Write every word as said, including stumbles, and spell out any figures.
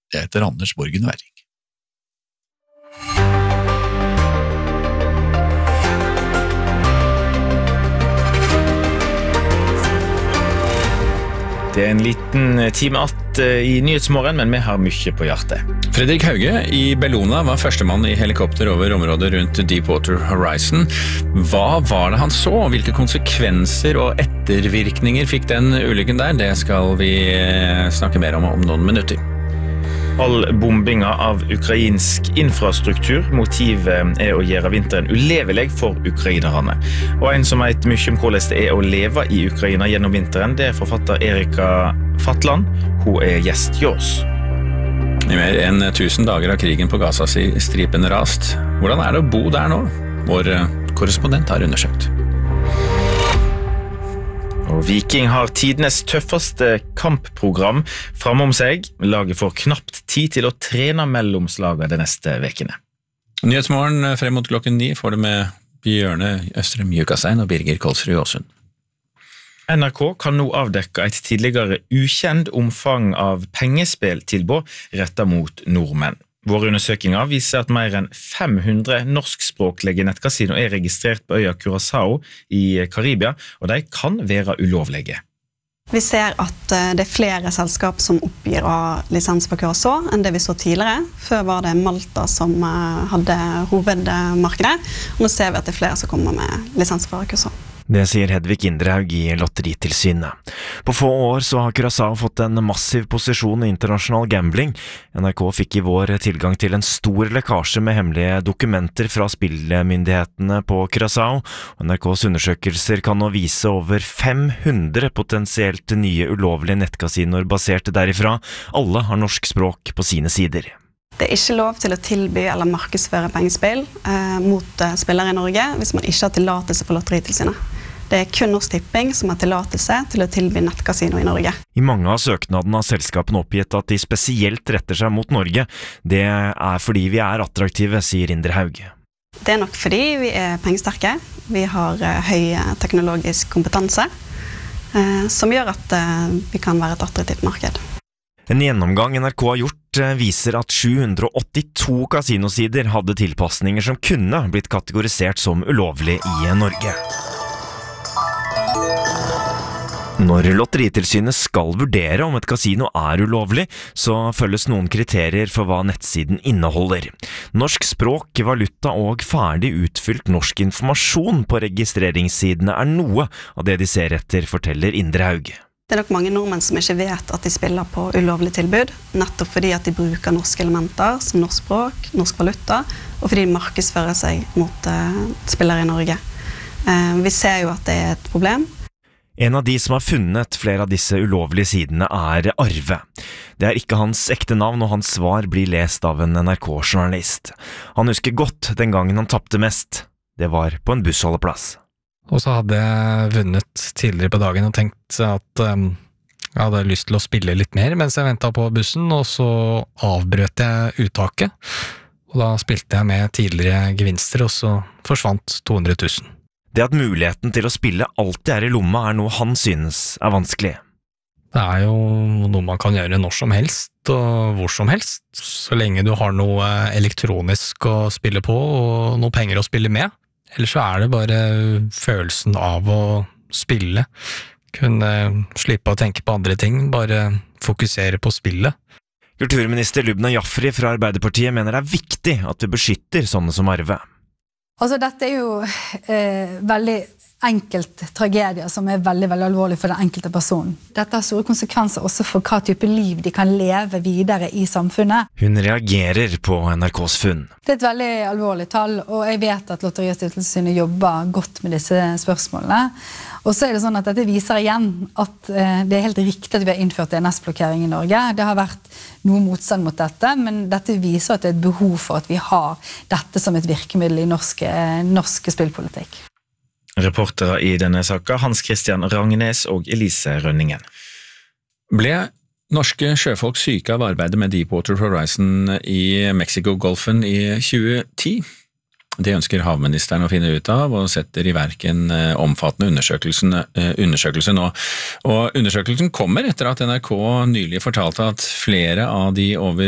Jeg heter Anders Borgen Werring. Det er en liten time att i Nyhetsmorgen, men vi har mye på hjertet. Fredrik Hauge i Bellona var førstemann i helikopter over området rundt Deepwater Horizon. Hva var det han så, og hvilke konsekvenser og ettervirkninger fikk den ulykken der? Det skal vi snakke mer om om noen minutter. All bombinga av ukrainsk infrastruktur, motivet er å gjøre vinteren ulevelig for ukrainerne. Og en som vet mye om hvordan det er å leve i Ukraina gjennom vinteren, det er forfatter Erika Fatland. Hun er gjest hos oss. I mer enn tusen dager av krigen på Gaza-stripen rast. Hvordan er det å bo der nå? Vår korrespondent har undersøkt. Og Viking har tidenes tøffeste kampprogram framom seg. Laget får knapt tid til å trene mellom slagene de neste vekene. Nyhetsmorgen frem mot klokken ni får det med Bjørne Østrem Jukastein og Birger Kolsrud Åsund. N R K kan nå avdekke et tidligere ukjent omfang av pengespilltilbud rettet mot nordmenn. Våre undersøkinger viser at mer enn fem hundre norskspråklige nettkasino er registrert på øya Curaçao i Karibia, og de kan være ulovlige. Vi ser at det er flere selskap som oppgir å ha lisens på Curaçao enn det vi så tidligere. Før var det Malta som hadde hovedmarkedet, og nå ser vi at det er flere som kommer med lisens fra Curaçao. Det sier Hedvig Indrehaug i Lotteritilsynet. På få år så har Curaçao fått en massiv posisjon i internasjonal gambling. N R K fikk i vår tilgang til en stor lekkasje med hemmelige dokumenter fra spillmyndighetene på Curaçao. N R Ks undersøkelser kan nå vise over fem hundre potensielt nye ulovlige nettkasinoer basert derifra. Alle har norsk språk på sine sider. Det er ikke lov til å tilby eller markedsføre pengespill eh, mot eh, spillere i Norge hvis man ikke har tillatelse for Lotteritilsynet. Det er kun Norsk Tipping som har tillatelse til å tilby nettkasino i Norge. I mange av søknadene har selskapene oppgitt at de spesielt retter seg mot Norge. Det er fordi vi er attraktive, sier Indrehaug. Det er nok fordi vi er pengesterke. Vi har eh, høy teknologisk kompetanse, eh, som gjør at eh, vi kan være et attraktivt marked. En gjennomgang N R K har gjort viser at sju hundre og åttito kasinosider hadde tilpasninger som kunne blitt kategorisert som ulovlig i Norge. Når Lotteritilsynet skal vurdere om et kasino er ulovlig, så følges noen kriterier for hva nettsiden inneholder. Norsk språk, valuta og ferdig utfylt norsk informasjon på registreringssidene er noe av det de ser etter, forteller Indrehaug. Det er nok mange nordmenn som ikke vet at de spiller på ulovlig tilbud, nettopp fordi at de bruker norske elementer som norsk språk, norsk valuta, og fordi de markedsfører seg mot uh, spillere i Norge. Uh, vi ser jo at det er et problem. En av de som har funnet flere av disse ulovlige sidene er Arve. Det er ikke hans ekte navn, og hans svar blir lest av en N R K-journalist. Han husker godt den gangen han tappte mest. Det var på en bussholdeplass. Og så hadde jeg vunnet tidligere på dagen og tenkt at um, jeg hadde lyst til å spille litt mer mens jeg ventet på bussen, og så avbrøt jeg uttaket. Og da spilte jeg med tidligere gevinster, og så forsvant to hundre tusen. Det at muligheten til å spille alltid er i lomma er noe han synes er vanskelig. Det er jo noe man kan gjøre når som helst og hvor som helst, så lenge du har noe elektronisk å spille på og noe penger å spille med. Ellers så er det bare følelsen av å spille, kunne slippe å tenke på andre ting, bare fokusere på spillet. Kulturminister Lubna Jafri fra Arbeiderpartiet mener det er viktig at vi beskytter sånne som Arve. Altså, dette er jo eh, veldig enkelt tragedie som er veldig, veldig alvorlig for den enkelte personen. Dette har store konsekvenser også for hva type liv de kan leve videre i samfunnet. Hun reagerer på N R Ks funn. Det er et veldig alvorlig tall, og jeg vet at Lotteri- og Stiftelsestilsynet jobber godt med disse spørsmålene. Og så er det sånn at dette viser igjen at eh, det er helt riktig at vi har innført D N S-blokkering i Norge. Det har vært noe motstand mot dette, men dette viser at det er et behov for at vi har dette som et virkemiddel i norsk, eh, norsk spillpolitikk. Reportere i denne saken, Hans Christian Rangnes og Elise Rønningen. Ble norske sjøfolk syke av arbeidet med Deepwater Horizon i Mexiko-golfen i tjue ti? Det ønsker havministeren å finne ut av, og setter i verk en omfattende undersøkelse nå. Og undersøkelsen kommer etter at N R K nylig fortalte at flere av de over